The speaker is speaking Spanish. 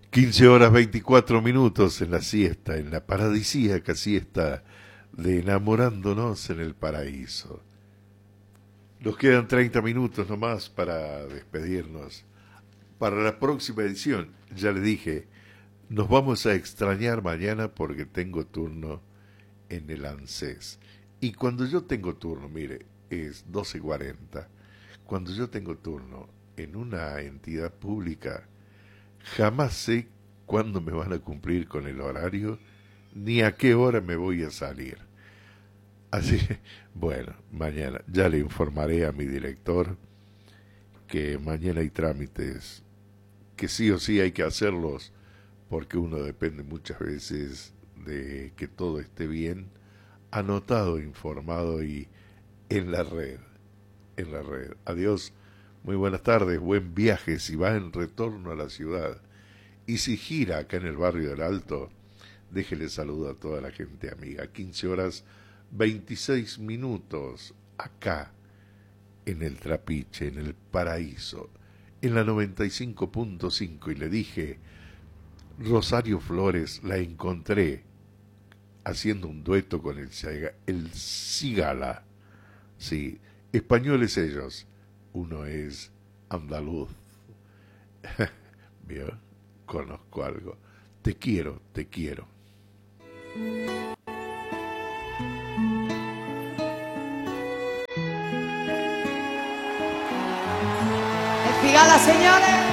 15 horas 24 minutos en la siesta, en la paradisíaca siesta de enamorándonos en el paraíso. Nos quedan 30 minutos nomás para despedirnos. Para la próxima edición, ya le dije, nos vamos a extrañar mañana porque tengo turno en el ANSES. Y cuando yo tengo turno, mire, es 12:40. Cuando yo tengo turno en una entidad pública, jamás sé cuándo me van a cumplir con el horario, ni a qué hora me voy a salir. Así, bueno, mañana ya le informaré a mi director que mañana hay trámites que sí o sí hay que hacerlos porque uno depende muchas veces de que todo esté bien, anotado, informado y en la red, en la red. Adiós, muy buenas tardes, buen viaje si va en retorno a la ciudad. Y si gira acá en el barrio del Alto, déjele saludo a toda la gente amiga. 15 horas 26 minutos, acá, en el Trapiche, en el Paraíso, en la 95.5, y le dije, Rosario Flores la encontré haciendo un dueto con el Cigala. Sí, españoles ellos, uno es andaluz. ¿Vio? Conozco algo. Te quiero, te quiero. El Cigala, señores.